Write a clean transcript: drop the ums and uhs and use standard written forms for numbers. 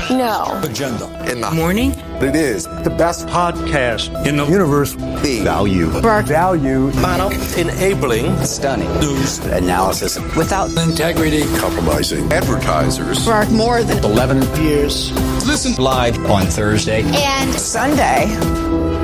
No. Agenda. In the morning. It is the best Podcast in the universe. value. Value. Model. Enabling. Stunning. News. Analysis. Without Integrity. Compromising. Advertisers. For more than 11 years. Listen Live on Thursday And Sunday.